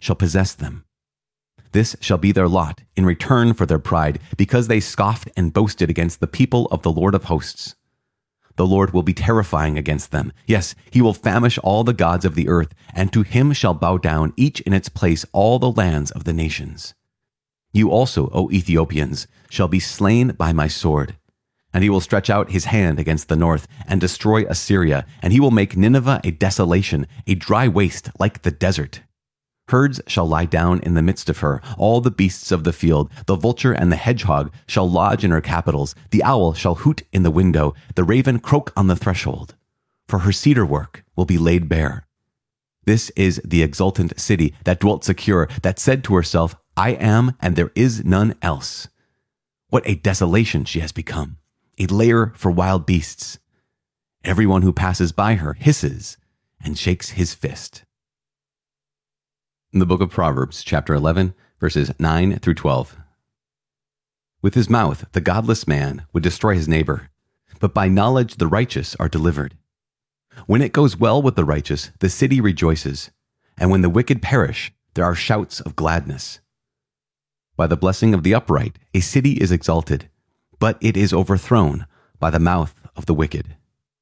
shall possess them. This shall be their lot in return for their pride, because they scoffed and boasted against the people of the Lord of hosts. The Lord will be terrifying against them. Yes, he will famish all the gods of the earth, and to him shall bow down each in its place all the lands of the nations. You also, O Ethiopians, shall be slain by my sword. And he will stretch out his hand against the north and destroy Assyria, and he will make Nineveh a desolation, a dry waste like the desert. Herds shall lie down in the midst of her, all the beasts of the field, the vulture and the hedgehog shall lodge in her capitals, the owl shall hoot in the window, the raven croak on the threshold. For her cedar work will be laid bare. This is the exultant city that dwelt secure, that said to herself, I am, and there is none else. What a desolation she has become, a lair for wild beasts. Everyone who passes by her hisses and shakes his fist. In the book of Proverbs, chapter 11, verses 9 through 12. With his mouth, the godless man would destroy his neighbor, but by knowledge the righteous are delivered. When it goes well with the righteous, the city rejoices, and when the wicked perish, there are shouts of gladness. By the blessing of the upright, a city is exalted, but it is overthrown by the mouth of the wicked.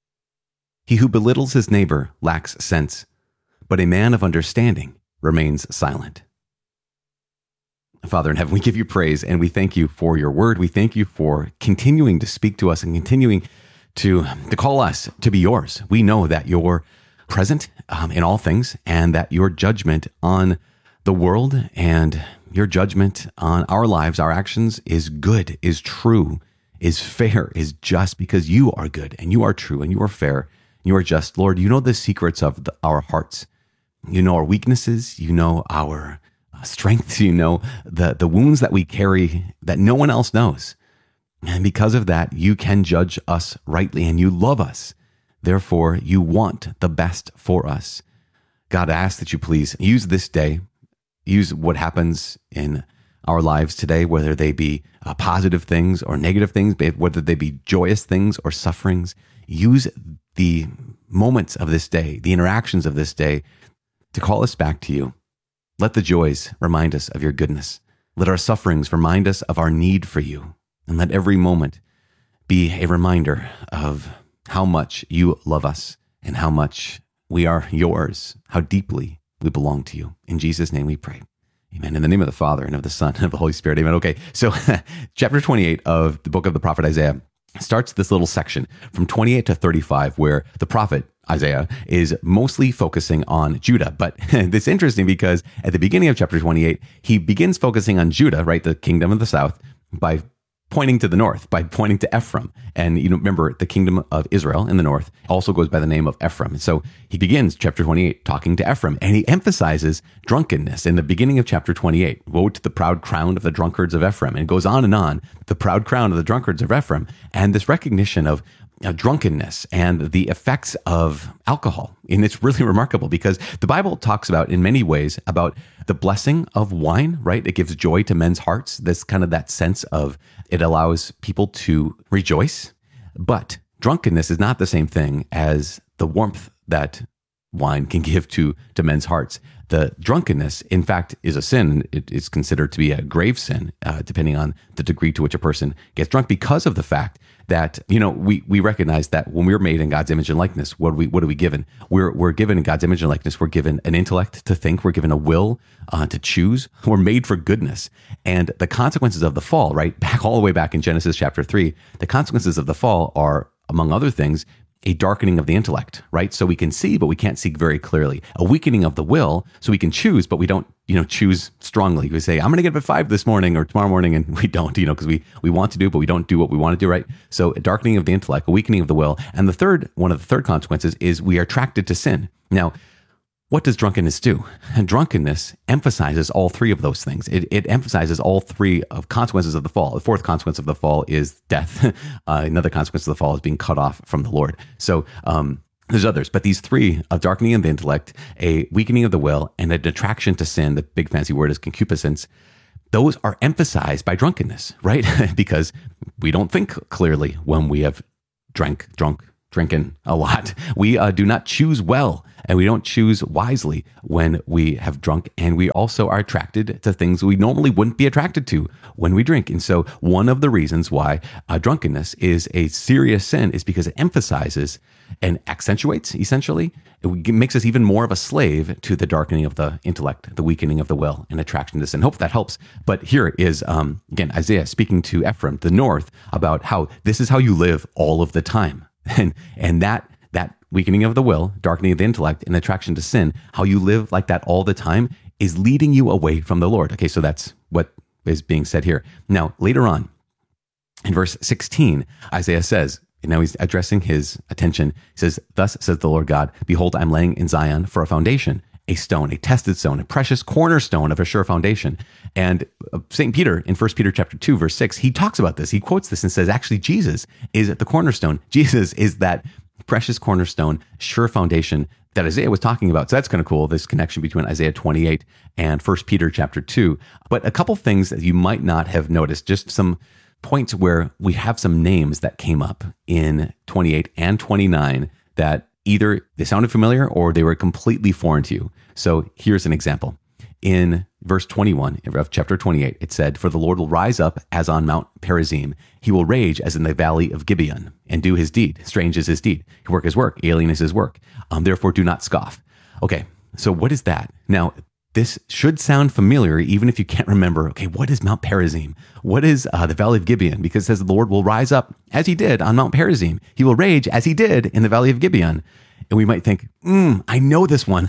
He who belittles his neighbor lacks sense, but a man of understanding remains silent. Father in heaven, we give you praise and we thank you for your word. We thank you for continuing to speak to us and continuing to call us to be yours. We know that you're present in all things, and that your judgment on the world and your judgment on our lives, our actions, is good, is true, is fair, is just, because you are good and you are true and you are fair and you are just. Lord, you know the secrets of our hearts. You know our weaknesses, you know our strengths, you know the wounds that we carry that no one else knows. And because of that, you can judge us rightly, and you love us. Therefore, you want the best for us. God, I ask that you please use this day, use what happens in our lives today, whether they be positive things or negative things, whether they be joyous things or sufferings. Use the moments of this day, the interactions of this day, to call us back to you. Let the joys remind us of your goodness. Let our sufferings remind us of our need for you. And let every moment be a reminder of how much you love us and how much we are yours, how deeply we belong to you. In Jesus' name we pray. Amen. In the name of the Father and of the Son and of the Holy Spirit. Amen. Okay, so chapter 28 of the book of the prophet Isaiah starts this little section from 28 to 35 where the prophet Isaiah is mostly focusing on Judah. But it's interesting because at the beginning of chapter 28, he begins focusing on Judah, right, the kingdom of the south, by pointing to the north, by pointing to Ephraim. And remember, the kingdom of Israel in the north also goes by the name of Ephraim. So he begins chapter 28 talking to Ephraim, and he emphasizes drunkenness in the beginning of chapter 28. Woe to the proud crown of the drunkards of Ephraim. And it goes on, the proud crown of the drunkards of Ephraim, and this recognition of drunkenness and the effects of alcohol. And it's really remarkable because the Bible talks about, in many ways, about the blessing of wine, right? It gives joy to men's hearts. This kind of that sense of it allows people to rejoice. But drunkenness is not the same thing as the warmth that wine can give to men's hearts. The drunkenness, in fact, is a sin. It is considered to be a grave sin, depending on the degree to which a person gets drunk, because of the fact that, we recognize that when we're made in God's image and likeness, what are we given? We're given in God's image and likeness. We're given an intellect to think. We're given a will to choose. We're made for goodness. And the consequences of the fall, right, all the way back in Genesis chapter 3, the consequences of the fall are, among other things, a darkening of the intellect, right? So we can see, but we can't see very clearly. A weakening of the will, so we can choose, but we don't, choose strongly. We say, I'm going to get up at 5 this morning or tomorrow morning, and we don't, because we want to do, but we don't do what we want to do, right? So a darkening of the intellect, a weakening of the will. And one of the third consequences is we are attracted to sin. Now, what does drunkenness do? And drunkenness emphasizes all three of those things. It emphasizes all three of consequences of the fall. The fourth consequence of the fall is death. Another consequence of the fall is being cut off from the Lord. So there's others, but these three, of darkening of the intellect, a weakening of the will, and an attraction to sin, the big fancy word is concupiscence, those are emphasized by drunkenness, right? Because we don't think clearly when we have drunk drinking a lot. We do not choose well, and we don't choose wisely when we have drunk. And we also are attracted to things we normally wouldn't be attracted to when we drink. And so one of the reasons why drunkenness is a serious sin is because it emphasizes and accentuates, essentially, it makes us even more of a slave to the darkening of the intellect, the weakening of the will, and attraction to sin. Hope that helps. But here is, again, Isaiah speaking to Ephraim, the north, about how this is how you live all of the time. And that weakening of the will, darkening of the intellect, and attraction to sin, how you live like that all the time is leading you away from the Lord. Okay, so that's what is being said here. Now, later on, in verse 16, Isaiah says, and now he's addressing his attention. He says, "Thus says the Lord God, behold, I'm laying in Zion for a foundation, a stone, a tested stone, a precious cornerstone of a sure foundation." And St. Peter in 1 Peter chapter 2, verse 6, he talks about this. He quotes this and says, actually, Jesus is the cornerstone. Jesus is that precious cornerstone, sure foundation that Isaiah was talking about. So that's kind of cool, this connection between Isaiah 28 and 1 Peter chapter 2. But a couple things that you might not have noticed, just some points where we have some names that came up in 28 and 29 that either they sounded familiar or they were completely foreign to you. So here's an example. In verse 21 of chapter 28, it said, "For the Lord will rise up as on Mount Perazim. He will rage as in the valley of Gibeon and do his deed. Strange is his deed. He work his work. Alien is his work. Therefore do not scoff." Okay, so what is that? Now, this should sound familiar, even if you can't remember, okay, what is Mount Perazim? What is the Valley of Gibeon? Because it says the Lord will rise up as he did on Mount Perazim. He will rage as he did in the Valley of Gibeon. And we might think, I know this one.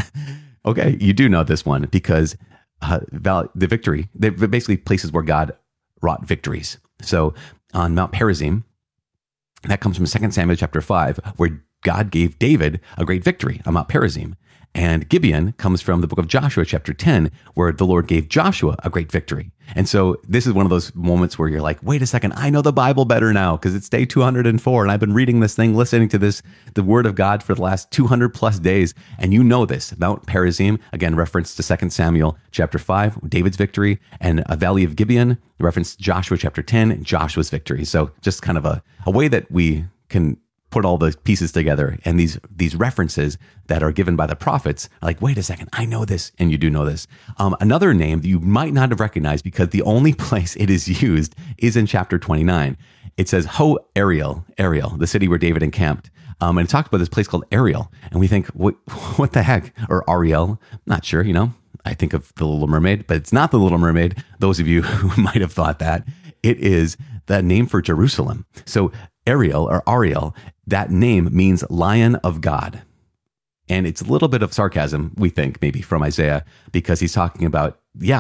Okay, you do know this one because the victory, they're basically places where God wrought victories. So on Mount Perazim, that comes from 2 Samuel chapter 5, where God gave David a great victory on Mount Perazim. And Gibeon comes from the book of Joshua, chapter 10, where the Lord gave Joshua a great victory. And so this is one of those moments where you're like, wait a second, I know the Bible better now because it's day 204 and I've been reading this thing, listening to this, the word of God for the last 200 plus days. And you know this, Mount Perazim, again, reference to 2 Samuel chapter 5, David's victory, and a Valley of Gibeon, reference to Joshua chapter 10, Joshua's victory. So just kind of a way that we can put all the pieces together, and these references that are given by the prophets are like, wait a second, I know this, and you do know this. Another name that you might not have recognized because the only place it is used is in chapter 29. It says, Ho Ariel, the city where David encamped. And it talks about this place called Ariel, and we think, what the heck? Or Ariel, not sure, I think of The Little Mermaid, but it's not The Little Mermaid. Those of you who might have thought that. It is the name for Jerusalem. So Ariel, that name means Lion of God. And it's a little bit of sarcasm, we think, maybe from Isaiah, because he's talking about,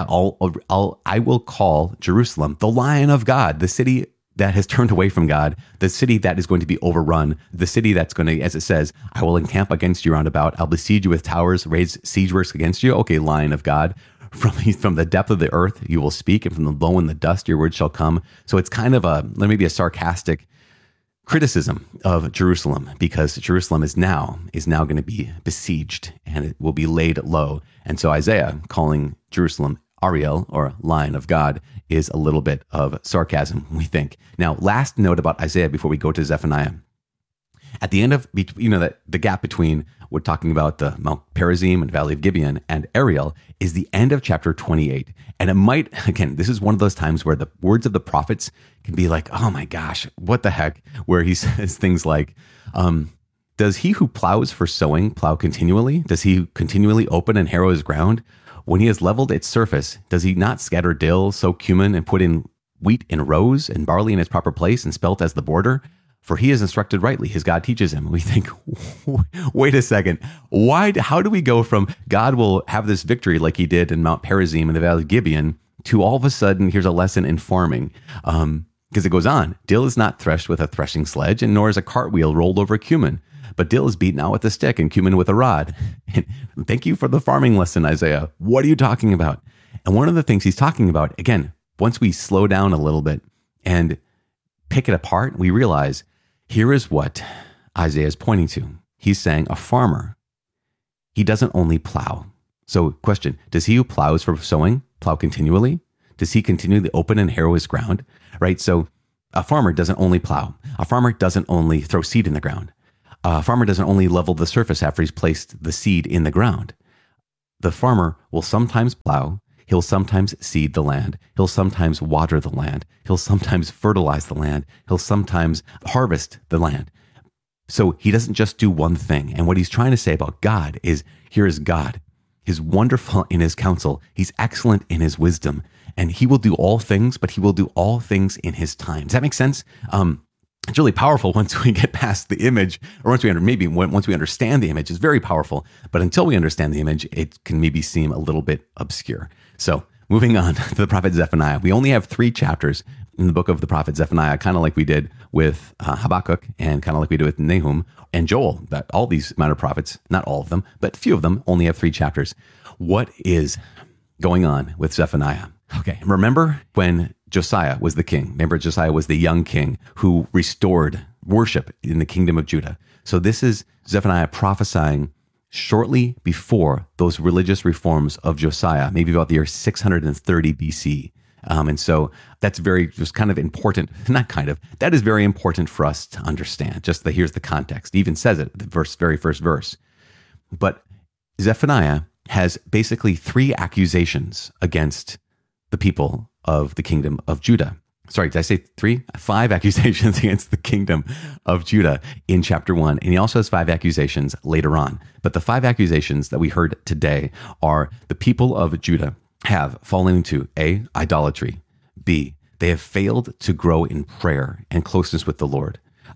I will call Jerusalem the Lion of God, the city that has turned away from God, the city that is going to be overrun, the city that's going to, as it says, I will encamp against you round about, I'll besiege you with towers, raise siege works against you. Okay, Lion of God. From the depth of the earth you will speak, and from the low in the dust your word shall come. So it's kind of maybe a sarcastic criticism of Jerusalem, because Jerusalem is now going to be besieged and it will be laid low. And so Isaiah calling Jerusalem Ariel, or Lion of God, is a little bit of sarcasm, we think. Now, last note about Isaiah before we go to Zephaniah. At the end of, the gap between we're talking about the Mount Perazim and Valley of Gibeon and Ariel is the end of chapter 28. And it might, again, this is one of those times where the words of the prophets can be like, oh my gosh, what the heck? Where he says things like, does he who plows for sowing plow continually? Does he continually open and harrow his ground? When he has leveled its surface, does he not scatter dill, sow cumin, and put in wheat in rows, and barley in its proper place, and spelt as the border? For he is instructed rightly, his God teaches him. We think, wait a second. How do we go from God will have this victory like he did in Mount Perazim in the Valley of Gibeon to all of a sudden, here's a lesson in farming. Because it goes on. Dill is not threshed with a threshing sledge, and nor is a cartwheel rolled over cumin. But dill is beaten out with a stick and cumin with a rod. And thank you for the farming lesson, Isaiah. What are you talking about? And one of the things he's talking about, again, once we slow down a little bit and pick it apart, we realize here is what Isaiah is pointing to. He's saying a farmer, he doesn't only plow. So question, does he who plows for sowing plow continually? Does he continually open and harrow his ground? Right? So a farmer doesn't only plow. A farmer doesn't only throw seed in the ground. A farmer doesn't only level the surface after he's placed the seed in the ground. The farmer will sometimes plow. He'll sometimes seed the land. He'll sometimes water the land. He'll sometimes fertilize the land. He'll sometimes harvest the land. So he doesn't just do one thing. And what he's trying to say about God is, here is God. He's wonderful in his counsel. He's excellent in his wisdom. And he will do all things, but he will do all things in his time. Does that make sense? It's really powerful once we get past the image, or once we understand the image. It's very powerful. But until we understand the image, it can maybe seem a little bit obscure. So moving on to the prophet Zephaniah. We only have 3 chapters in the book of the prophet Zephaniah, kind of like we did with Habakkuk and kind of like we did with Nahum and Joel. That all these minor prophets, not all of them, but few of them only have 3 chapters. What is going on with Zephaniah? Okay, remember when Josiah was the king? Remember, Josiah was the young king who restored worship in the kingdom of Judah. So this is Zephaniah prophesying shortly before those religious reforms of Josiah, maybe about the year 630 BC. And so that's just kind of important, that is very important for us to understand. Just that here's the context. He even says it, the very first verse. But Zephaniah has basically 3 accusations against the people of the kingdom of Judah. Sorry, did I say 3? 5 accusations against the kingdom of Judah in chapter 1. And he also has 5 accusations later on. But the 5 accusations that we heard today are the people of Judah have fallen into A, idolatry. B, they have failed to grow in prayer and closeness with the Lord.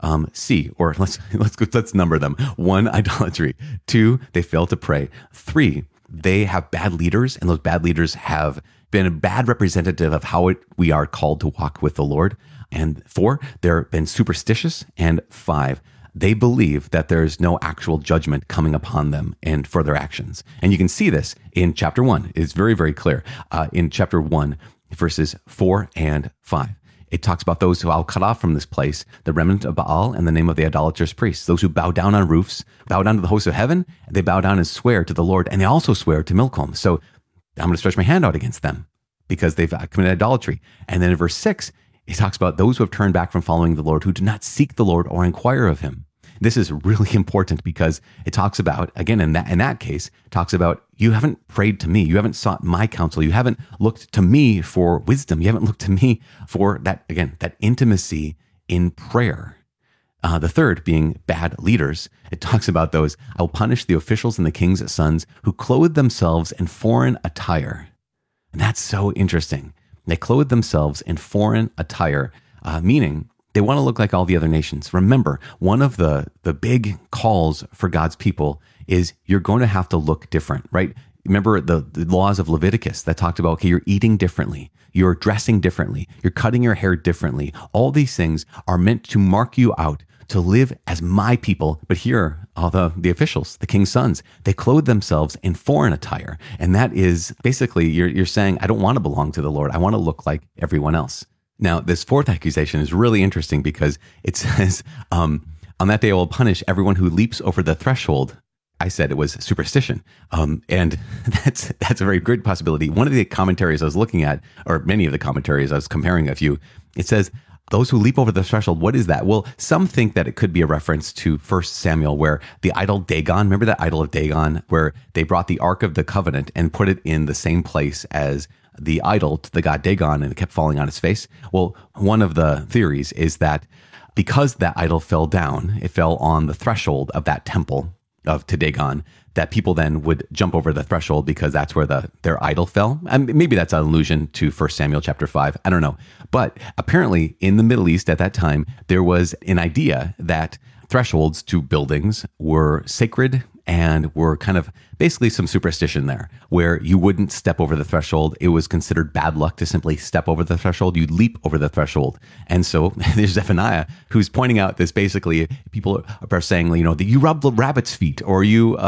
C, or let's number them. 1, idolatry. 2, they fail to pray. 3, they have bad leaders, and those bad leaders have been a bad representative of how we are called to walk with the Lord. And 4, they've been superstitious. And 5, they believe that there's no actual judgment coming upon them and for their actions. And you can see this in chapter 1. It's very, very clear. In chapter 1, verses 4 and 5. It talks about those who I'll cut off from this place, the remnant of Baal and the name of the idolatrous priests, those who bow down on roofs, bow down to the hosts of heaven, they bow down and swear to the Lord, and they also swear to Milcom. So I'm going to stretch my hand out against them because they've committed idolatry. And then in verse 6, it talks about those who have turned back from following the Lord, who do not seek the Lord or inquire of him. This is really important because it talks about, again, in that case, talks about you haven't prayed to me. You haven't sought my counsel. You haven't looked to me for wisdom. You haven't looked to me for that intimacy in prayer. The third being bad leaders. It talks about those, I will punish the officials and the king's sons who clothe themselves in foreign attire. And that's so interesting. They clothe themselves in foreign attire, meaning they want to look like all the other nations. Remember, one of the big calls for God's people is you're going to have to look different, right? Remember the laws of Leviticus that talked about, okay, you're eating differently, you're dressing differently, you're cutting your hair differently. All these things are meant to mark you out, to live as my people. But here, all the officials, the king's sons, they clothe themselves in foreign attire. And that is basically, you're saying, I don't want to belong to the Lord. I want to look like everyone else. Now, this 4th accusation is really interesting because it says, on that day I will punish everyone who leaps over the threshold. I said it was superstition. And that's a very good possibility. One of the commentaries I was looking at, or many of the commentaries, I was comparing a few, it says, those who leap over the threshold, what is that? Well, some think that it could be a reference to 1 Samuel, where the idol Dagon, remember that idol of Dagon, where they brought the Ark of the Covenant and put it in the same place as the idol to the god Dagon, and it kept falling on his face. Well, one of the theories is that because that idol fell down, it fell on the threshold of that temple to Dagon, that people then would jump over the threshold because that's where their idol fell. And maybe that's an allusion to 1 Samuel chapter 5. I don't know. But apparently in the Middle East at that time, there was an idea that thresholds to buildings were sacred and were kind of basically some superstition there, where you wouldn't step over the threshold. It was considered bad luck to simply step over the threshold. You'd leap over the threshold. And so there's Zephaniah who's pointing out this. Basically, people are saying, that you rub the rabbit's feet, or you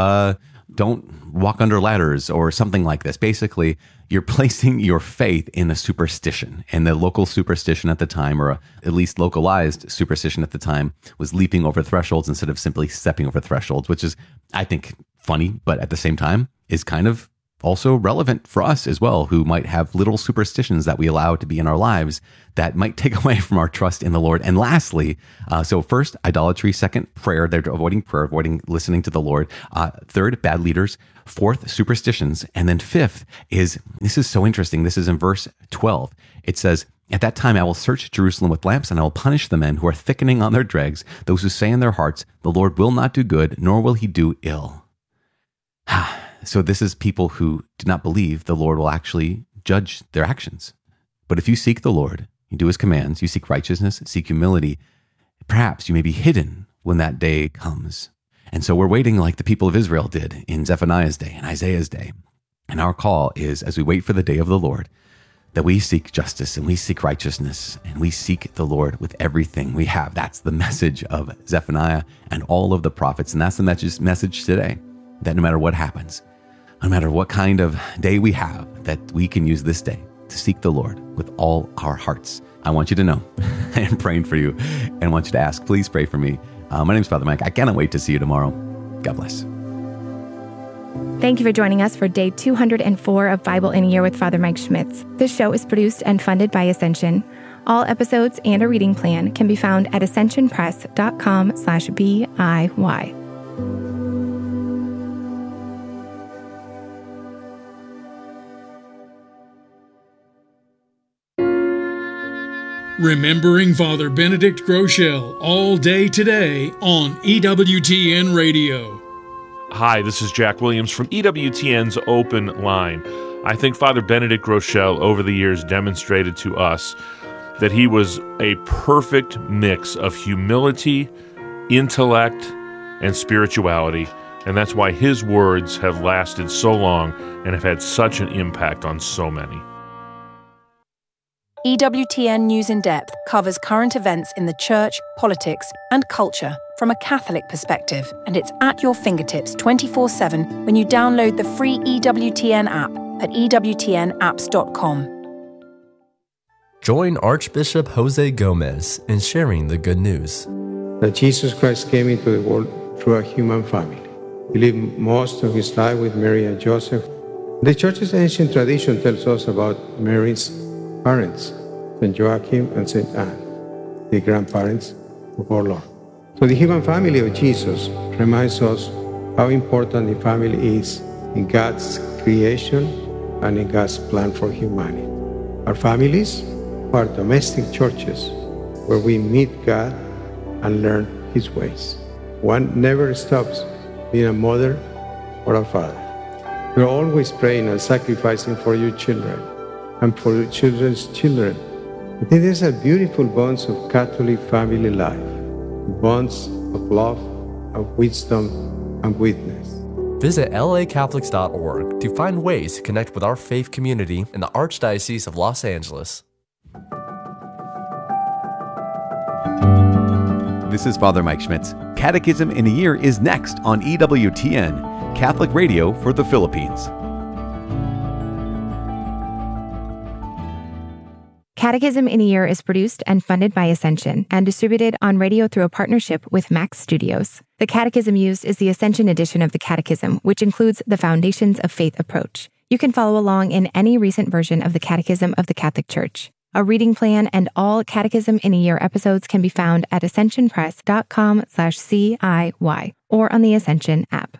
don't walk under ladders, or something like this. Basically, you're placing your faith in a superstition. And the local superstition at the time, or at least localized superstition at the time, was leaping over thresholds instead of simply stepping over thresholds, which is, I think, funny, but at the same time is kind of also relevant for us as well, who might have little superstitions that we allow to be in our lives that might take away from our trust in the Lord. And lastly, so first, idolatry. Second, prayer. They're avoiding prayer, avoiding listening to the Lord. Third, bad leaders. Fourth, superstitions. And then fifth this is so interesting. This is in verse 12. It says, "At that time, I will search Jerusalem with lamps, and I will punish the men who are thickening on their dregs, those who say in their hearts, the Lord will not do good, nor will he do ill." So this is people who do not believe the Lord will actually judge their actions. But if you seek the Lord, you do his commands, you seek righteousness, seek humility, perhaps you may be hidden when that day comes. And so we're waiting like the people of Israel did in Zephaniah's day and Isaiah's day. And our call is, as we wait for the day of the Lord, that we seek justice and we seek righteousness and we seek the Lord with everything we have. That's the message of Zephaniah and all of the prophets. And that's the message today, that no matter what happens, no matter what kind of day we have, that we can use this day to seek the Lord with all our hearts. I want you to know I am praying for you and want you to ask, please pray for me. My name is Father Mike. I cannot wait to see you tomorrow. God bless. Thank you for joining us for day 204 of Bible in a Year with Father Mike Schmitz. This show is produced and funded by Ascension. All episodes and a reading plan can be found at ascensionpress.com/BIY. Remembering Father Benedict Groeschel all day today on EWTN Radio. Hi, this is Jack Williams from EWTN's Open Line. I think Father Benedict Groeschel over the years demonstrated to us that he was a perfect mix of humility, intellect, and spirituality, and that's why his words have lasted so long and have had such an impact on so many. EWTN News in Depth covers current events in the church, politics, and culture from a Catholic perspective, and it's at your fingertips 24/7 when you download the free EWTN app at ewtnapps.com. Join Archbishop Jose Gomez in sharing the good news. That Jesus Christ came into the world through a human family. He lived most of his life with Mary and Joseph. The Church's ancient tradition tells us about Mary's parents, St. Joachim and St. Anne, the grandparents of our Lord. So the human family of Jesus reminds us how important the family is in God's creation and in God's plan for humanity. Our families are domestic churches where we meet God and learn His ways. One never stops being a mother or a father. You're always praying and sacrificing for your children and for your children's children. I think these are beautiful bonds of Catholic family life, bonds of love, of wisdom, and witness. Visit lacatholics.org to find ways to connect with our faith community in the Archdiocese of Los Angeles. This is Father Mike Schmitz. Catechism in a Year is next on EWTN, Catholic Radio for the Philippines. Catechism in a Year is produced and funded by Ascension and distributed on radio through a partnership with Max Studios. The catechism used is the Ascension edition of the Catechism, which includes the Foundations of Faith approach. You can follow along in any recent version of the Catechism of the Catholic Church. A reading plan and all Catechism in a Year episodes can be found at ascensionpress.com/CIY or on the Ascension app.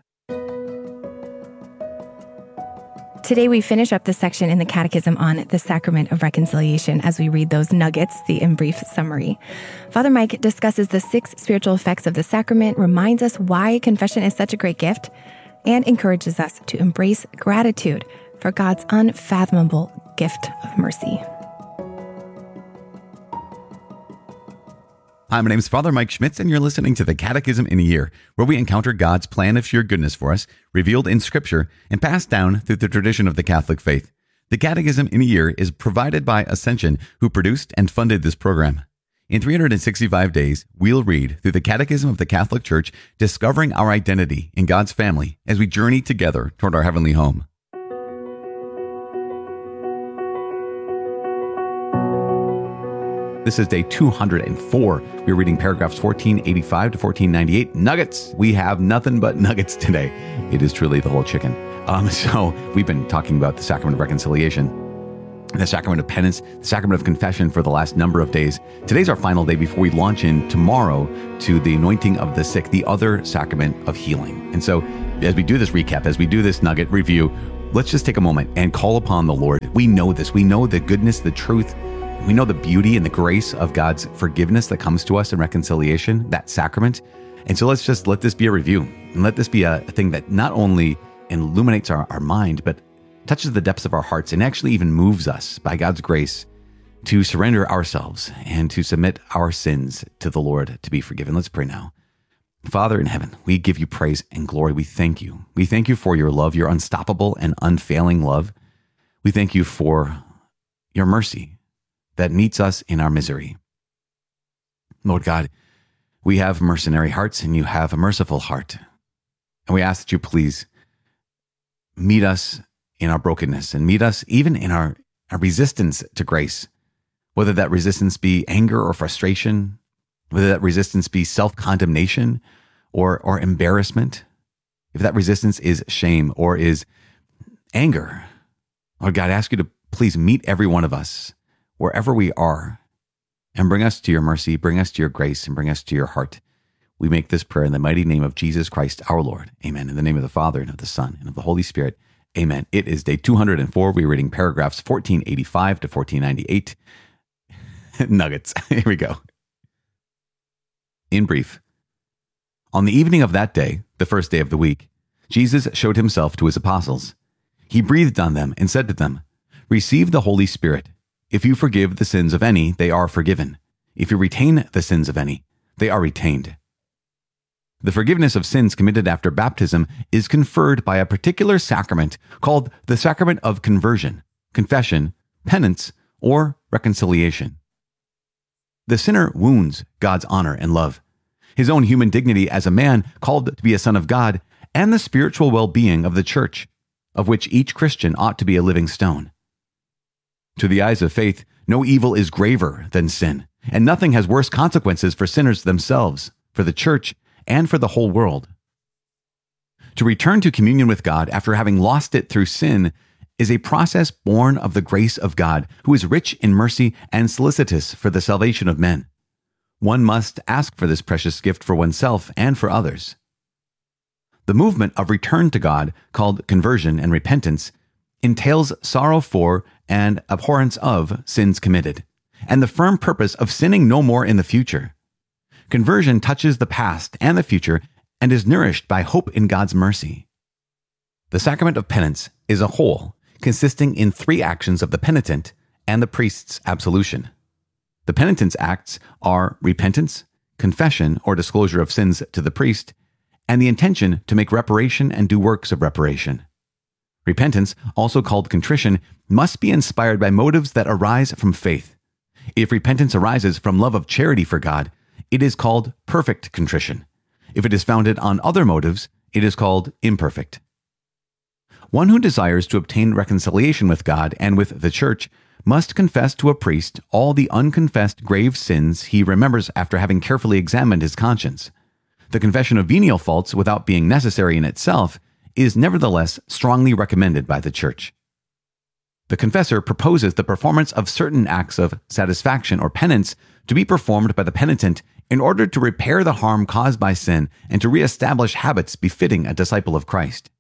Today we finish up the section in the Catechism on the Sacrament of Reconciliation as we read those nuggets, the in brief summary. Father Mike discusses the 6 spiritual effects of the sacrament, reminds us why confession is such a great gift, and encourages us to embrace gratitude for God's unfathomable gift of mercy. Hi, my name is Father Mike Schmitz, and you're listening to the Catechism in a Year, where we encounter God's plan of sheer goodness for us, revealed in Scripture and passed down through the tradition of the Catholic faith. The Catechism in a Year is provided by Ascension, who produced and funded this program. In 365 days, we'll read through the Catechism of the Catholic Church, discovering our identity in God's family as we journey together toward our heavenly home. The This is day 204. We're reading paragraphs 1485 to 1498. Nuggets. We have nothing but nuggets today. It is truly the whole chicken. So we've been talking about the sacrament of reconciliation, the sacrament of penance, the sacrament of confession for the last number of days. Today's our final day before we launch in tomorrow to the anointing of the sick, the other sacrament of healing. And so as we do this recap, as we do this nugget review, let's just take a moment and call upon the Lord. We know this. We know the goodness, the truth. We know the beauty and the grace of God's forgiveness that comes to us in reconciliation, that sacrament. And so let's just let this be a review, and let this be a thing that not only illuminates our mind, but touches the depths of our hearts and actually even moves us by God's grace to surrender ourselves and to submit our sins to the Lord to be forgiven. Let's pray now. Father in heaven, we give you praise and glory. We thank you. We thank you for your love, your unstoppable and unfailing love. We thank you for your mercy that meets us in our misery. Lord God, we have mercenary hearts and you have a merciful heart. And we ask that you please meet us in our brokenness and meet us even in our resistance to grace, whether that resistance be anger or frustration, whether that resistance be self-condemnation or embarrassment, if that resistance is shame or is anger. Lord God, I ask you to please meet every one of us wherever we are and bring us to your mercy, bring us to your grace, and bring us to your heart. We make this prayer in the mighty name of Jesus Christ, our Lord. Amen. In the name of the Father, and of the Son, and of the Holy Spirit. Amen. It is day 204. We're reading paragraphs 1485 to 1498. Nuggets. Here we go. In brief, on the evening of that day, the first day of the week, Jesus showed himself to his apostles. He breathed on them and said to them, "Receive the Holy Spirit. If you forgive the sins of any, they are forgiven. If you retain the sins of any, they are retained." The forgiveness of sins committed after baptism is conferred by a particular sacrament called the sacrament of conversion, confession, penance, or reconciliation. The sinner wounds God's honor and love, his own human dignity as a man called to be a son of God, and the spiritual well-being of the church, of which each Christian ought to be a living stone. To the eyes of faith, no evil is graver than sin, and nothing has worse consequences for sinners themselves, for the church, and for the whole world. To return to communion with God after having lost it through sin is a process born of the grace of God, who is rich in mercy and solicitous for the salvation of men. One must ask for this precious gift for oneself and for others. The movement of return to God, called conversion and repentance, entails sorrow for and abhorrence of sins committed, and the firm purpose of sinning no more in the future. Conversion touches the past and the future and is nourished by hope in God's mercy. The sacrament of penance is a whole, consisting in 3 actions of the penitent and the priest's absolution. The penitent's acts are repentance, confession or disclosure of sins to the priest, and the intention to make reparation and do works of reparation. Repentance, also called contrition, must be inspired by motives that arise from faith. If repentance arises from love of charity for God, it is called perfect contrition. If it is founded on other motives, it is called imperfect. One who desires to obtain reconciliation with God and with the church must confess to a priest all the unconfessed grave sins he remembers after having carefully examined his conscience. The confession of venial faults, without being necessary in itself, is nevertheless strongly recommended by the church. The confessor proposes the performance of certain acts of satisfaction or penance to be performed by the penitent in order to repair the harm caused by sin and to reestablish habits befitting a disciple of Christ.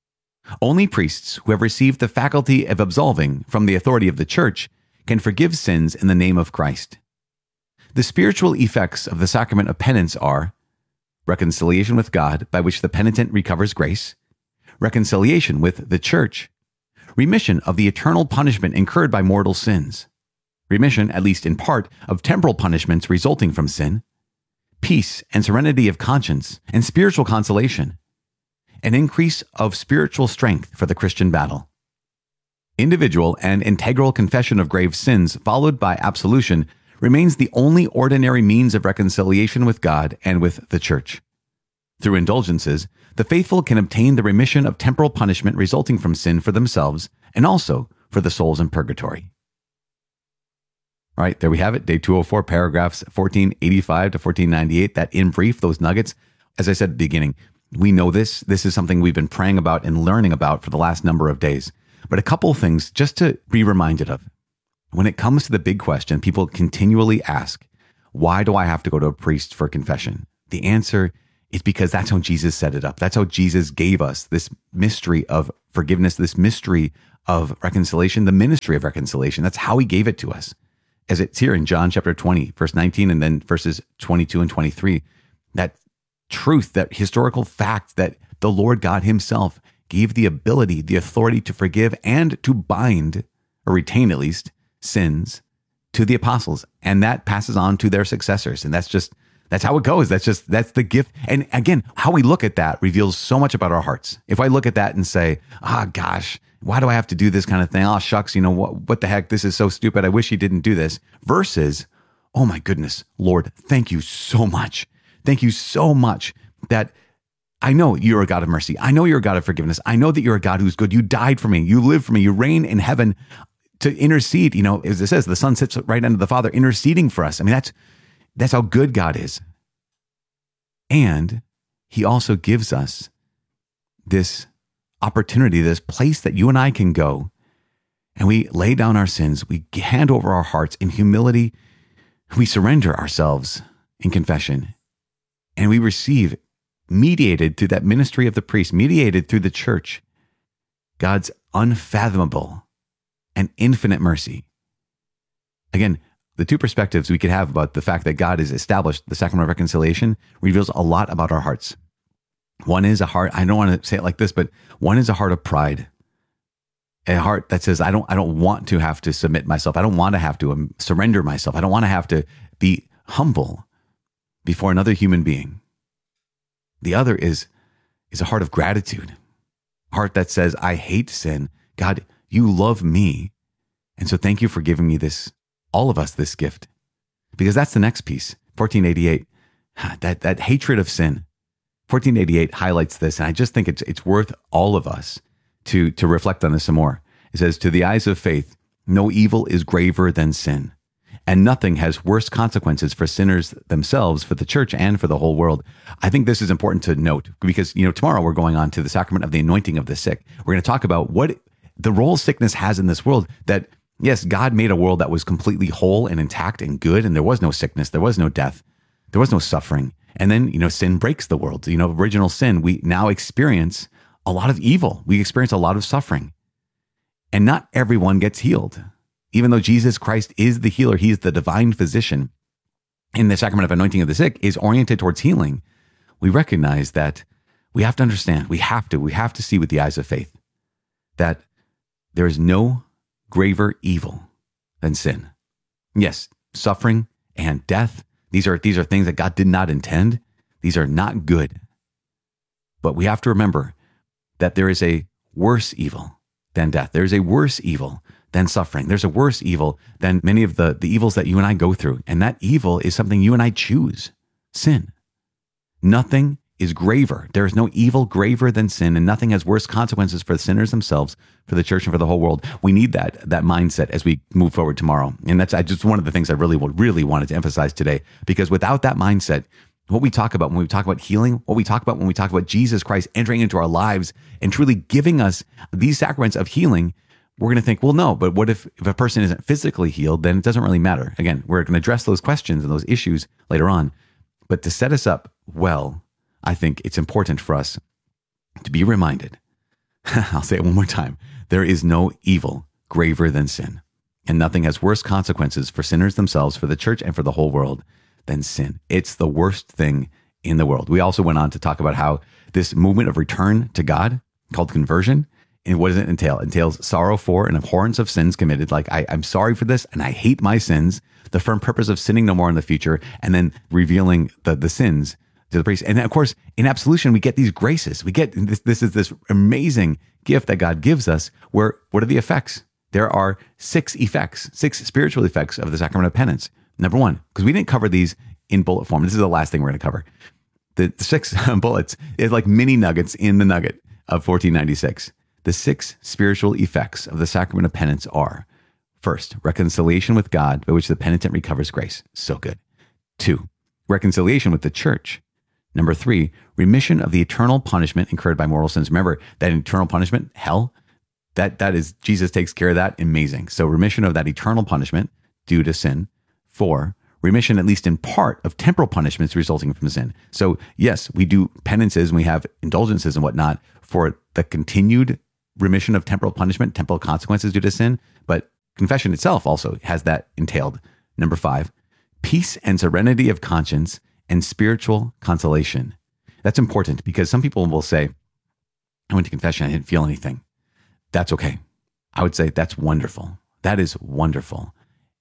Only priests who have received the faculty of absolving from the authority of the church can forgive sins in the name of Christ. The spiritual effects of the sacrament of penance are reconciliation with God, by which the penitent recovers grace, reconciliation with the church, remission of the eternal punishment incurred by mortal sins, remission, at least in part, of temporal punishments resulting from sin, peace and serenity of conscience, and spiritual consolation, an increase of spiritual strength for the Christian battle. Individual and integral confession of grave sins, followed by absolution, remains the only ordinary means of reconciliation with God and with the Church. Through indulgences, the faithful can obtain the remission of temporal punishment resulting from sin for themselves and also for the souls in purgatory. right? There we have it. Day 204, paragraphs 1485 to 1498. That in brief, those nuggets. As I said at the beginning, we know this. This is something we've been praying about and learning about for the last number of days. But a couple of things just to be reminded of. When it comes to the big question, people continually ask, why do I have to go to a priest for confession? The answer is because that's how Jesus set it up. That's how Jesus gave us this mystery of forgiveness, this mystery of reconciliation, the ministry of reconciliation. That's how he gave it to us. As it's here in John chapter 20, verse 19, and then verses 22 and 23, that truth, that historical fact that the Lord God himself gave the ability, the authority to forgive and to bind, or retain at least, sins to the apostles. And that passes on to their successors. And that's how it goes. That's the gift. And again, how we look at that reveals so much about our hearts. If I look at that and say, gosh, why do I have to do this kind of thing? Oh, shucks, what the heck? This is so stupid. I wish he didn't do this. Versus, oh my goodness, Lord, thank you so much. Thank you so much that I know you're a God of mercy. I know you're a God of forgiveness. I know that you're a God who's good. You died for me. You live for me. You reign in heaven to intercede. As it says, the Son sits right under the Father interceding for us. I mean, that's how good God is. And he also gives us this opportunity, this place that you and I can go, and we lay down our sins. We hand over our hearts in humility. We surrender ourselves in confession, and we receive, mediated through that ministry of the priest, mediated through the church, God's unfathomable and infinite mercy. Again, the two perspectives we could have about the fact that God has established the sacrament of reconciliation reveals a lot about our hearts. One is a heart, I don't want to say it like this, but one is a heart of pride. A heart that says, I don't want to have to submit myself. I don't want to have to surrender myself. I don't want to have to be humble before another human being. The other is a heart of gratitude. A heart that says, I hate sin. God, you love me. And so thank you for giving me this, all of us, this gift. Because that's the next piece. 1488, that hatred of sin. 1488 highlights this. And I just think it's worth all of us to reflect on this some more. It says, to the eyes of faith, no evil is graver than sin, and nothing has worse consequences for sinners themselves, for the church, and for the whole world. I think this is important to note because, tomorrow we're going on to the sacrament of the anointing of the sick. We're going to talk about what the role sickness has in this world, that yes, God made a world that was completely whole and intact and good, and there was no sickness, there was no death, there was no suffering. And then, sin breaks the world. Original sin, we now experience a lot of evil. We experience a lot of suffering. And not everyone gets healed. Even though Jesus Christ is the healer, he's the divine physician, in the sacrament of anointing of the sick is oriented towards healing. We recognize that we have to understand, we have to see with the eyes of faith that there is no graver evil than sin. Yes, suffering and death, these are things that God did not intend. These are not good. But we have to remember that there is a worse evil than death. There's a worse evil than suffering. There's a worse evil than many of the evils that you and I go through. And that evil is something you and I choose, sin. Nothing is graver. There is no evil graver than sin, and nothing has worse consequences for the sinners themselves, for the church, and for the whole world. We need that mindset as we move forward tomorrow. And that's just one of the things I really wanted to emphasize today, because without that mindset, what we talk about when we talk about healing, what we talk about when we talk about Jesus Christ entering into our lives and truly giving us these sacraments of healing, we're going to think, well, no, but what if a person isn't physically healed? Then it doesn't really matter. Again, we're going to address those questions and those issues later on. But to set us up well, I think it's important for us to be reminded, I'll say it one more time, there is no evil graver than sin, and nothing has worse consequences for sinners themselves, for the church, and for the whole world than sin. It's the worst thing in the world. We also went on to talk about how this movement of return to God, called conversion, and what does it entail? It entails sorrow for and abhorrence of sins committed. Like, I'm sorry for this, and I hate my sins, the firm purpose of sinning no more in the future, and then revealing the sins to the priest. And of course, in absolution, we get these graces. We get this is this amazing gift that God gives us, where what are the effects? There are 6 spiritual effects of the sacrament of penance. Number 1, because we didn't cover these in bullet form. This is the last thing we're going to cover. The 6 bullets is like mini nuggets in the nugget of 1496. The 6 spiritual effects of the sacrament of penance are: First, reconciliation with God by which the penitent recovers grace. So good. 2, reconciliation with the church. Number 3, remission of the eternal punishment incurred by mortal sins. Remember that eternal punishment, hell, that is, Jesus takes care of that. Amazing. So remission of that eternal punishment due to sin. 4, remission, at least in part, of temporal punishments resulting from sin. So yes, we do penances and we have indulgences and whatnot for the continued remission of temporal punishment, temporal consequences due to sin. But confession itself also has that entailed. Number 5, peace and serenity of conscience and spiritual consolation. That's important because some people will say, I went to confession, I didn't feel anything. That's okay. I would say that's wonderful. That is wonderful.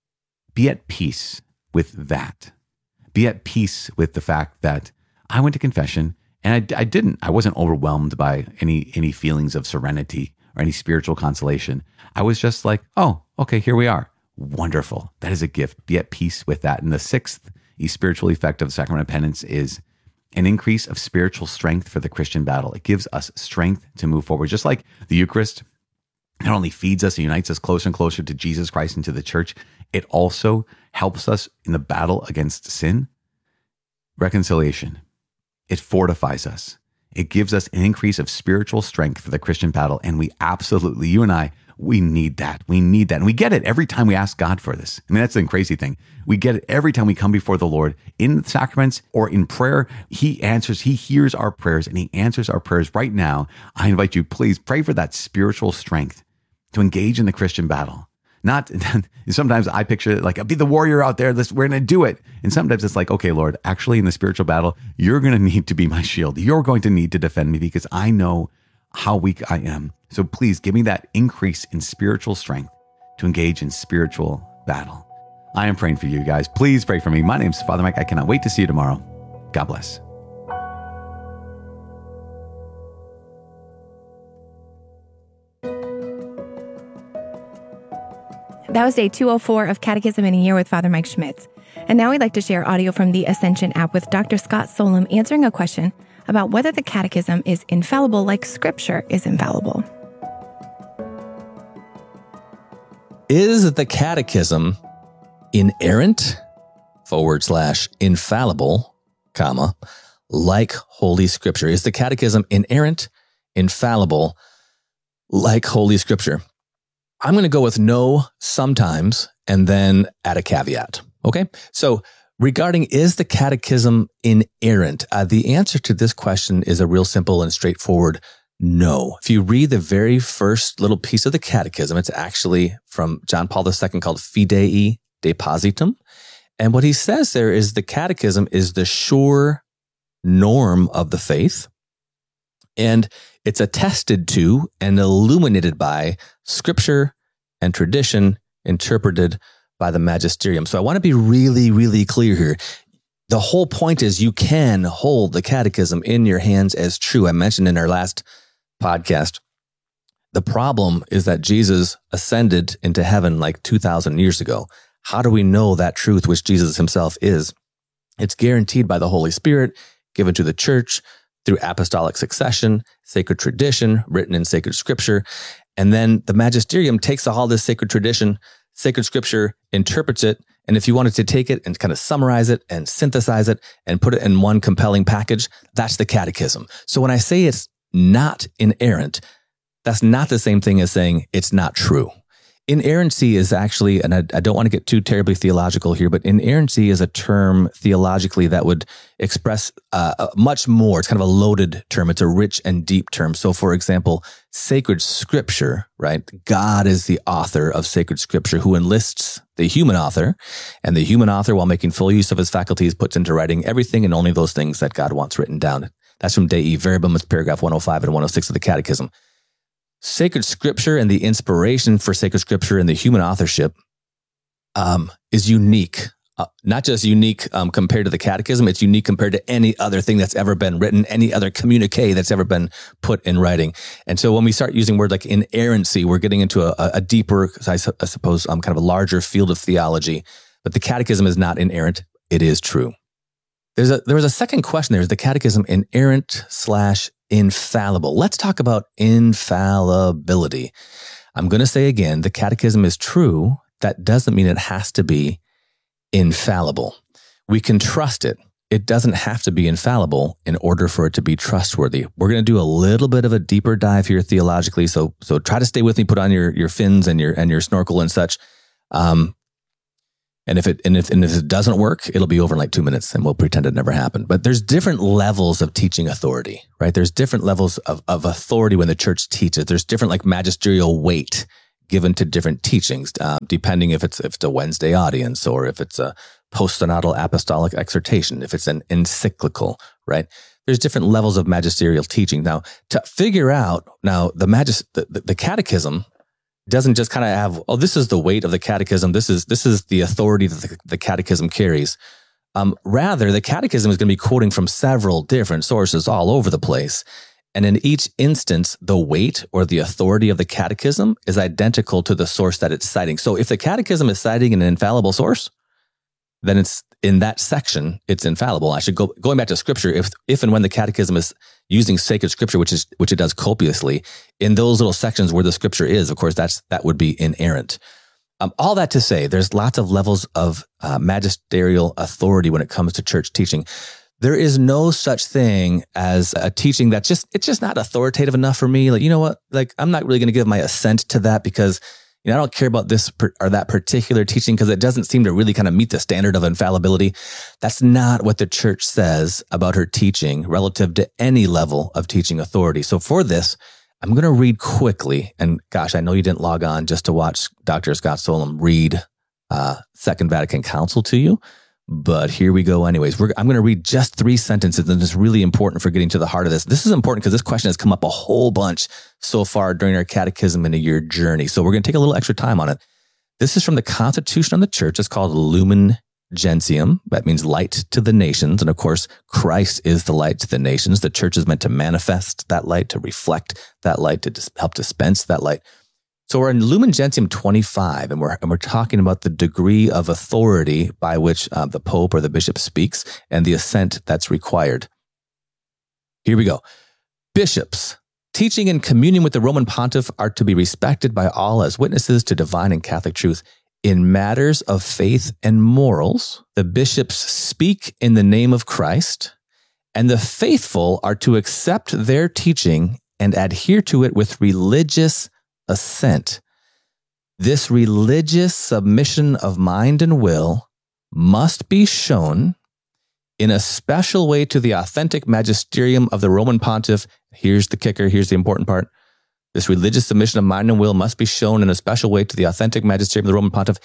Be at peace with that. Be at peace with the fact that I went to confession and I wasn't overwhelmed by any feelings of serenity or any spiritual consolation. I was just like, oh, okay, here we are. Wonderful. That is a gift. Be at peace with that. And the 6th spiritual effect of the sacrament of penance is an increase of spiritual strength for the Christian battle. It gives us strength to move forward. Just like the Eucharist not only feeds us and unites us closer and closer to Jesus Christ and to the church, it also helps us in the battle against sin. Reconciliation. It fortifies us. It gives us an increase of spiritual strength for the Christian battle. And we absolutely, you and I, we need that. We need that. And we get it every time we ask God for this. I mean, that's the crazy thing. We get it every time we come before the Lord in the sacraments or in prayer. He answers, he hears our prayers and he answers our prayers right now. I invite you, please pray for that spiritual strength to engage in the Christian battle. Not, sometimes I picture it like, I'll be the warrior out there. We're going to do it. And sometimes it's like, okay, Lord, actually in the spiritual battle, you're going to need to be my shield. You're going to need to defend me because I know how weak I am. So please give me that increase in spiritual strength to engage in spiritual battle. I am praying for you guys. Please pray for me. My name's Father Mike. I cannot wait to see you tomorrow. God bless. That was day 204 of Catechism in a Year with Father Mike Schmitz. And now we'd like to share audio from the Ascension app with Dr. Scott Solem answering a question about whether the Catechism is infallible like Scripture is infallible. Is the Catechism inerrant, /infallible, like Holy Scripture? Is the Catechism inerrant, infallible, like Holy Scripture? I'm going to go with no sometimes and then add a caveat. Okay. So regarding is the Catechism inerrant? The answer to this question is a real simple and straightforward no. If you read the very first little piece of the Catechism, it's actually from John Paul II called Fidei Depositum. And what he says there is the Catechism is the sure norm of the faith. And it's attested to and illuminated by Scripture and tradition interpreted by the magisterium. So I want to be really, really clear here. The whole point is you can hold the Catechism in your hands as true. I mentioned in our last podcast, the problem is that Jesus ascended into heaven like 2,000 years ago. How do we know that truth, which Jesus himself is? It's guaranteed by the Holy Spirit, given to the church through apostolic succession, sacred tradition, written in sacred Scripture. And then the magisterium takes all this sacred tradition, sacred Scripture, interprets it. And if you wanted to take it and kind of summarize it and synthesize it and put it in one compelling package, that's the Catechism. So when I say it's not inerrant, that's not the same thing as saying it's not true. Inerrancy is actually, and I don't want to get too terribly theological here, but inerrancy is a term theologically that would express much more. It's kind of a loaded term. It's a rich and deep term. So for example, sacred Scripture, right? God is the author of sacred Scripture who enlists the human author, and the human author, while making full use of his faculties, puts into writing everything and only those things that God wants written down. That's from Dei Verbum, it's paragraph 105 and 106 of the Catechism. Sacred Scripture and the inspiration for sacred Scripture and the human authorship is unique. Not just unique compared to the Catechism, it's unique compared to any other thing that's ever been written, any other communique that's ever been put in writing. And so when we start using words like inerrancy, we're getting into a deeper, I suppose, kind of a larger field of theology. But the Catechism is not inerrant. It is true. There was a second question there. Is the Catechism inerrant / infallible? Let's talk about infallibility. I'm going to say again, the Catechism is true that doesn't mean it has to be infallible. We can trust it. It doesn't have to be infallible in order for it to be trustworthy. We're going to do a little bit of a deeper dive here theologically. So try to stay with me, put on your fins and your snorkel and such. And if it doesn't work, it'll be over in like 2 minutes and we'll pretend it never happened. But there's different levels of teaching authority, right? There's different levels of authority when the church teaches. There's different like magisterial weight given to different teachings, depending if it's a Wednesday audience or if it's a post-synodal apostolic exhortation, if it's an encyclical, right? There's different levels of magisterial teaching. Now, to figure out, the catechism doesn't just kind of have, oh, this is the weight of the catechism. This is the authority that the catechism carries. Rather, the catechism is going to be quoting from several different sources all over the place. And in each instance, the weight or the authority of the catechism is identical to the source that it's citing. So if the catechism is citing an infallible source, then it's in that section, it's infallible. I should going back to scripture. If and when the catechism is using sacred scripture, which it does copiously, in those little sections where the scripture is, of course, that would be inerrant. All that to say, there's lots of levels of magisterial authority when it comes to church teaching. There is no such thing as a teaching it's just not authoritative enough for me. Like, you know what? Like, I'm not really going to give my assent to that because, I don't care about this or that particular teaching because it doesn't seem to really kind of meet the standard of infallibility. That's not what the church says about her teaching relative to any level of teaching authority. So for this, I'm going to read quickly. And gosh, I know you didn't log on just to watch Dr. Scott Solem read Second Vatican Council to you. But here we go anyways. I'm going to read just 3 sentences, and it's really important for getting to the heart of this. This is important because this question has come up a whole bunch so far during our Catechism in a Year journey. So we're going to take a little extra time on it. This is from the Constitution of the Church. It's called Lumen Gentium. That means light to the nations. And of course, Christ is the light to the nations. The church is meant to manifest that light, to reflect that light, to help dispense that light. So we're in Lumen Gentium 25, and we're talking about the degree of authority by which the Pope or the Bishop speaks and the assent that's required. Here we go. Bishops, teaching in communion with the Roman Pontiff, are to be respected by all as witnesses to divine and Catholic truth. In matters of faith and morals, the bishops speak in the name of Christ, and the faithful are to accept their teaching and adhere to it with religious assent. This religious submission of mind and will must be shown in a special way to the authentic magisterium of the Roman Pontiff. Here's the kicker. Here's the important part. This religious submission of mind and will must be shown in a special way to the authentic magisterium of the Roman Pontiff,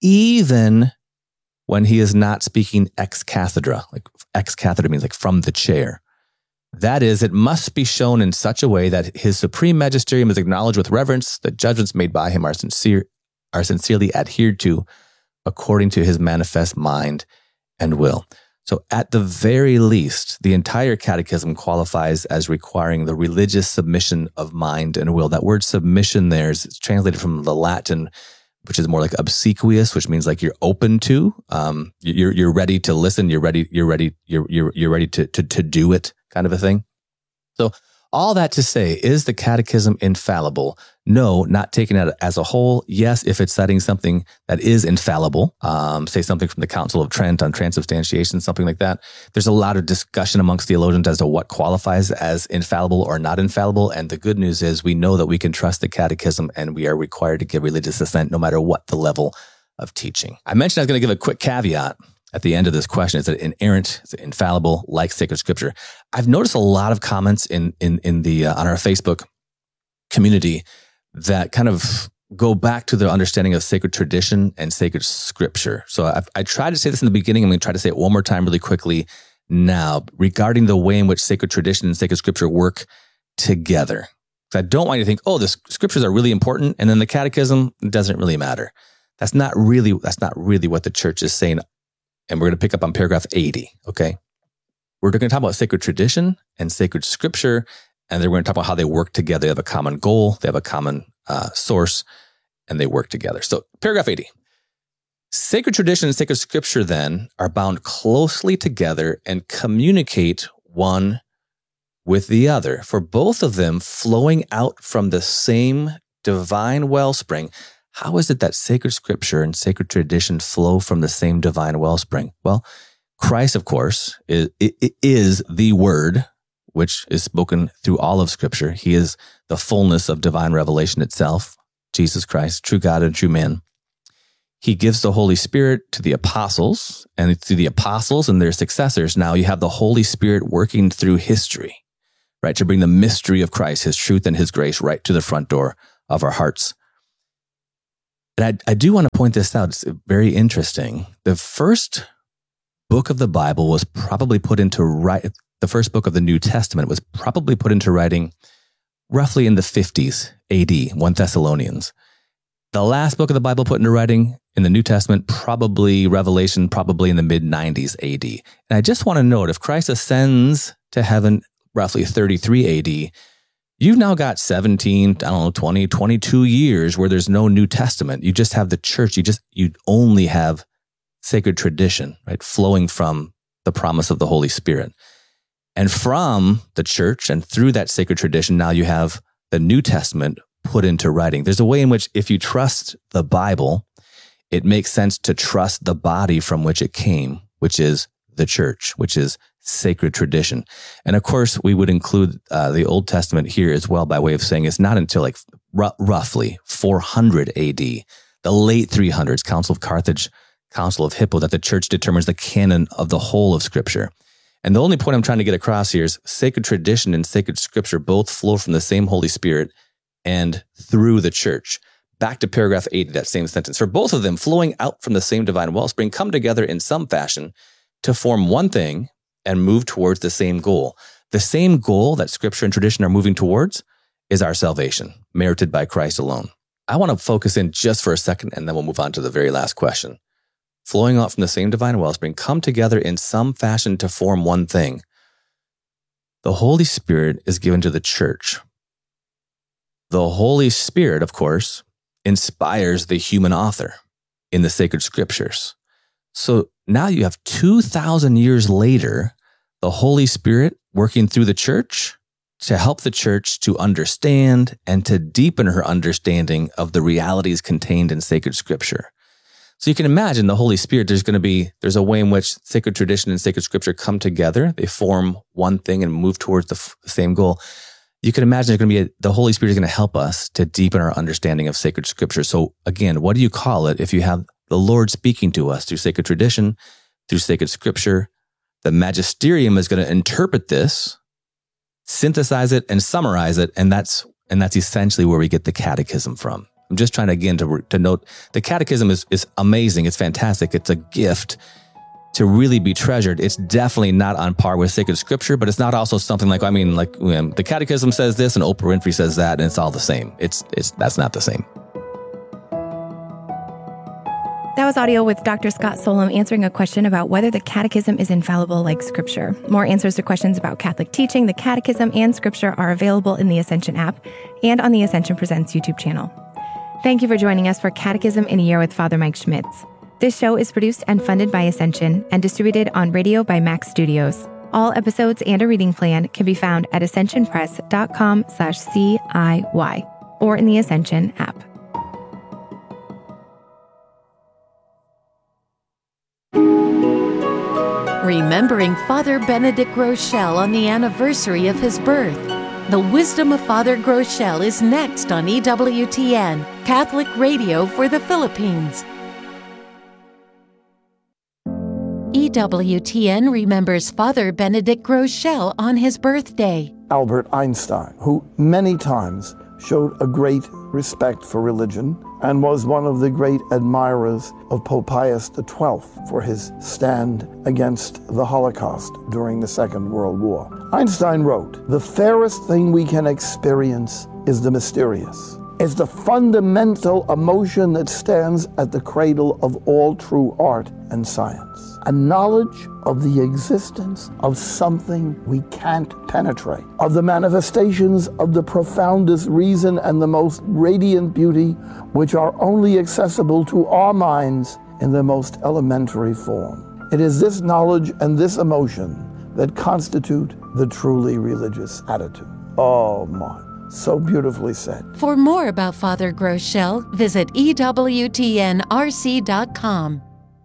even when he is not speaking ex cathedra. Like ex cathedra means like from the chair. That is, it must be shown in such a way that his supreme magisterium is acknowledged with reverence, that judgments made by him are sincerely adhered to according to his manifest mind and will. So at the very least, the entire catechism qualifies as requiring the religious submission of mind and will. That word submission there is translated from the Latin, which is more like obsequious, which means like you're open to, you're ready to listen, you're ready to do it, kind of a thing. So all that to say, is the catechism infallible? No, not taking it as a whole. Yes, if it's citing something that is infallible, say something from the Council of Trent on transubstantiation, something like that. There's a lot of discussion amongst theologians as to what qualifies as infallible or not infallible. And the good news is we know that we can trust the catechism and we are required to give religious assent no matter what the level of teaching. I mentioned I was going to give a quick caveat at the end of this question. Is it inerrant? Is it infallible, like sacred scripture? I've noticed a lot of comments in the on our Facebook community that kind of go back to the understanding of sacred tradition and sacred scripture. So I tried to say this in the beginning. I'm going to try to say it one more time really quickly now regarding the way in which sacred tradition and sacred scripture work together. So I don't want you to think, oh, the scriptures are really important, and then the catechism doesn't really matter. That's not really what the church is saying. And we're going to pick up on paragraph 80, okay? We're going to talk about sacred tradition and sacred scripture, and then we're going to talk about how they work together. They have a common goal, they have a common source, and they work together. So paragraph 80. Sacred tradition and sacred scripture then are bound closely together and communicate one with the other, for both of them flowing out from the same divine wellspring. how is it that sacred scripture and sacred tradition flow from the same divine wellspring? Well, Christ, of course, is the Word, which is spoken through all of Scripture. He is the fullness of divine revelation itself, Jesus Christ, true God and true man. He gives the Holy Spirit to the apostles, and through the apostles and their successors, now you have the Holy Spirit working through history, right, to bring the mystery of Christ, his truth and his grace right to the front door of our hearts. And I do want to point this out. It's very interesting. The first book of the Bible was probably put into writing. The first book of the New Testament was probably put into writing roughly in the 50s AD, 1 Thessalonians. The last book of the Bible put into writing in the New Testament, probably Revelation, probably in the mid-90s AD. And I just want to note, if Christ ascends to heaven roughly 33 AD, you've now got 17, 20, 22 years where there's no New Testament. You just have the church. You only have sacred tradition, right, flowing from the promise of the Holy Spirit. And from the church and through that sacred tradition, now you have the New Testament put into writing. There's a way in which, if you trust the Bible, it makes sense to trust the body from which it came, which is the church, which is sacred tradition. And of course, we would include the Old Testament here as well, by way of saying it's not until like roughly 400 AD, the late 300s, Council of Carthage, Council of Hippo, that the church determines the canon of the whole of Scripture. And the only point I'm trying to get across here is sacred tradition and sacred Scripture both flow from the same Holy Spirit and through the church. Back to paragraph 80, that same sentence. For both of them, flowing out from the same divine wellspring, come together in some fashion to form one thing and move towards the same goal. The same goal that Scripture and tradition are moving towards is our salvation, merited by Christ alone. I want to focus in just for a second, and then we'll move on to the very last question. Flowing out from the same divine wellspring, come together in some fashion to form one thing. The Holy Spirit is given to the church. The Holy Spirit, of course, inspires the human author in the sacred scriptures. So now you have 2,000 years later, the Holy Spirit working through the church to help the church to understand and to deepen her understanding of the realities contained in sacred scripture. So you can imagine the Holy Spirit, there's a way in which sacred tradition and sacred scripture come together. They form one thing and move towards the same goal. You can imagine the Holy Spirit is going to help us to deepen our understanding of sacred scripture. So again, what do you call it if you have the Lord speaking to us through sacred tradition, through sacred scripture? The magisterium is going to interpret this, synthesize it, and summarize it. And that's essentially where we get the catechism from. I'm just trying again to note the catechism is amazing. It's fantastic. It's a gift to really be treasured. It's definitely not on par with sacred scripture, but it's not also something like the catechism says this and Oprah Winfrey says that, and it's all the same. That's not the same. That was audio with Dr. Scott Solem answering a question about whether the catechism is infallible like Scripture. More answers to questions about Catholic teaching, the catechism, and Scripture are available in the Ascension app and on the Ascension Presents YouTube channel. Thank you for joining us for Catechism in a Year with Father Mike Schmitz. This show is produced and funded by Ascension and distributed on radio by Max Studios. All episodes and a reading plan can be found at ascensionpress.com/CIY or in the Ascension app. Remembering Father Benedict Groeschel on the anniversary of his birth. The Wisdom of Father Groeschel is next on EWTN, Catholic Radio for the Philippines. EWTN remembers Father Benedict Groeschel on his birthday. Albert Einstein, who many times showed a great respect for religion and was one of the great admirers of Pope Pius XII for his stand against the Holocaust during the Second World War. Einstein wrote, "The fairest thing we can experience is the mysterious. It's the fundamental emotion that stands at the cradle of all true art and science. A knowledge of the existence of something we can't penetrate, of the manifestations of the profoundest reason and the most radiant beauty, which are only accessible to our minds in the most elementary form. It is this knowledge and this emotion that constitute the truly religious attitude." Oh my. So beautifully said. For more about Father Groeschel, visit EWTNRC.com.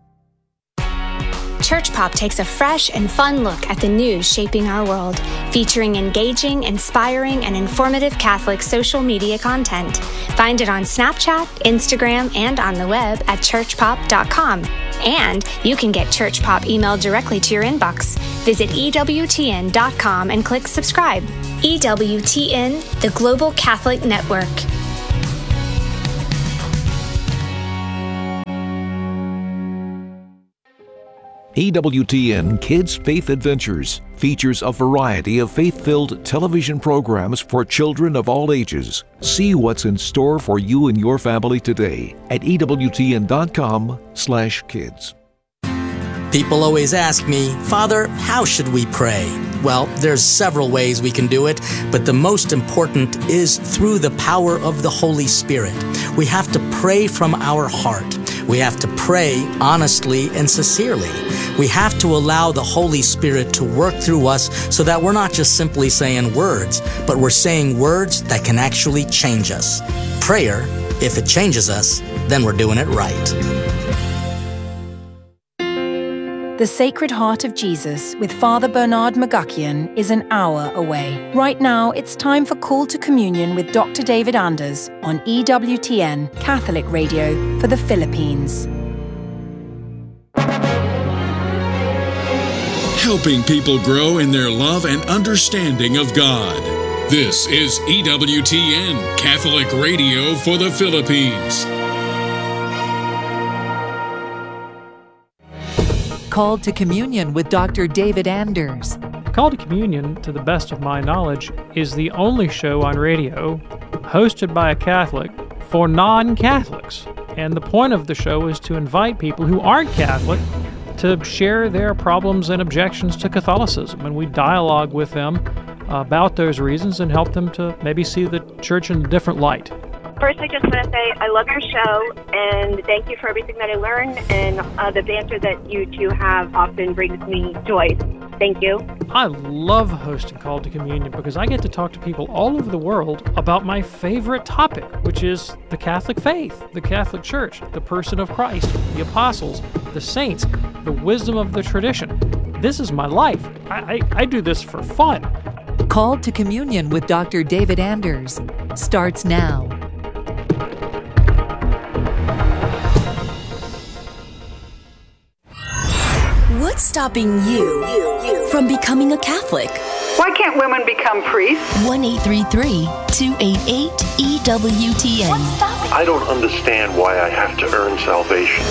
Church Pop takes a fresh and fun look at the news shaping our world, featuring engaging, inspiring, and informative Catholic social media content. Find it on Snapchat, Instagram, and on the web at churchpop.com. And you can get Church Pop emailed directly to your inbox. Visit EWTN.com and click subscribe. EWTN, the Global Catholic Network. EWTN Kids Faith Adventures features a variety of faith-filled television programs for children of all ages. See what's in store for you and your family today at EWTN.com/kids. People always ask me, Father, how should we pray? Well, there's several ways we can do it, but the most important is through the power of the Holy Spirit. We have to pray from our heart. We have to pray honestly and sincerely. We have to allow the Holy Spirit to work through us so that we're not just simply saying words, but we're saying words that can actually change us. Prayer, if it changes us, then we're doing it right. The Sacred Heart of Jesus with Father Bernard McGuckian is an hour away. Right now, it's time for Call to Communion with Dr. David Anders on EWTN, Catholic Radio for the Philippines. Helping people grow in their love and understanding of God. This is EWTN, Catholic Radio for the Philippines. Called to Communion with Dr. David Anders. Called to Communion, to the best of my knowledge, is the only show on radio hosted by a Catholic for non-Catholics. And the point of the show is to invite people who aren't Catholic to share their problems and objections to Catholicism. And we dialogue with them about those reasons and help them to maybe see the church in a different light. First, I just want to say I love your show, and thank you for everything that I learned, and the banter that you two have often brings me joy. Thank you. I love hosting Called to Communion because I get to talk to people all over the world about my favorite topic, which is the Catholic faith, the Catholic Church, the person of Christ, the apostles, the saints, the wisdom of the tradition. This is my life. I do this for fun. Called to Communion with Dr. David Anders starts now. What's stopping you from becoming a Catholic? Why can't women become priests? 1-833-288-EWTN. I don't understand why I have to earn salvation.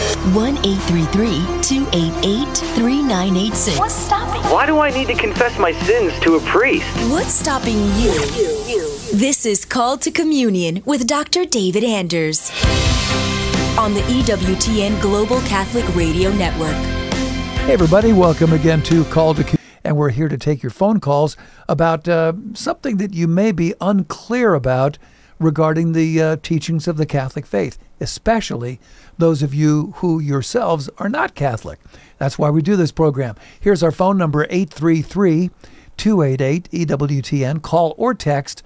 1-833-288-3986. What's stopping? Why do I need to confess my sins to a priest? What's stopping you? This is Called to Communion with Dr. David Anders on the EWTN Global Catholic Radio Network. Hey everybody, welcome again to Call to Communion, and we're here to take your phone calls about something that you may be unclear about regarding the teachings of the Catholic faith, especially those of you who yourselves are not Catholic. That's why we do this program. Here's our phone number, 833-288-EWTN. Call or text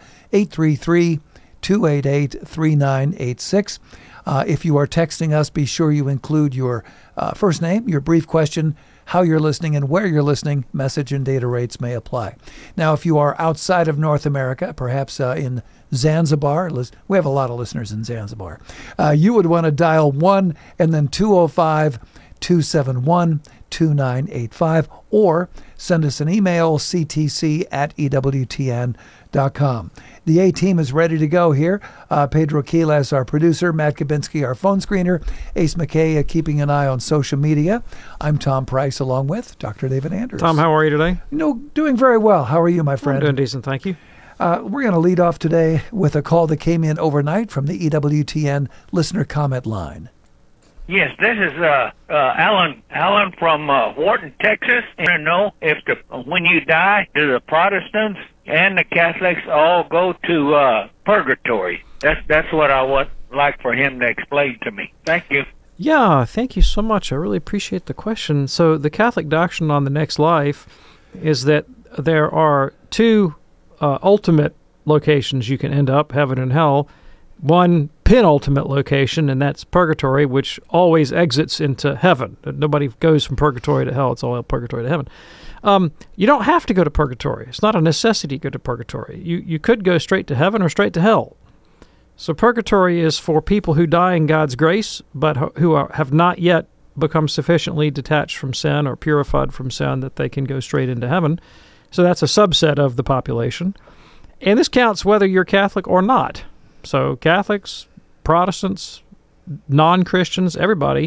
833-288-3986. If you are texting us, be sure you include your first name, your brief question, how you're listening, and where you're listening. Message and data rates may apply. Now, if you are outside of North America, perhaps in Zanzibar, we have a lot of listeners in Zanzibar, you would want to dial 1 and then 205-271-2985, or send us an email, ctc@ewtn.com. The A-team is ready to go here. Pedro Quiles, our producer, Matt Kabinski, our phone screener, Ace McKay keeping an eye on social media. I'm Tom Price, along with Dr. David Anders. Tom, how are you today? Doing very well. How are you, my friend? I'm doing decent, thank you. We're going to lead off today with a call that came in overnight from the EWTN listener comment line. Yes, this is Alan from Wharton, Texas. And I know if when you die, do the Protestants and the Catholics all go to purgatory? That's what I would like for him to explain to me. Thank you. Yeah, thank you so much. I really appreciate the question. So the Catholic doctrine on the next life is that there are two ultimate locations you can end up, heaven and hell. One penultimate location, and that's purgatory, which always exits into heaven. Nobody goes from purgatory to hell. It's all purgatory to heaven. You don't have to go to purgatory. It's not a necessity to go to purgatory. You could go straight to heaven or straight to hell. So purgatory is for people who die in God's grace, but who have not yet become sufficiently detached from sin or purified from sin that they can go straight into heaven. So that's a subset of the population. And this counts whether you're Catholic or not. So Catholics, Protestants, non-Christians, everybody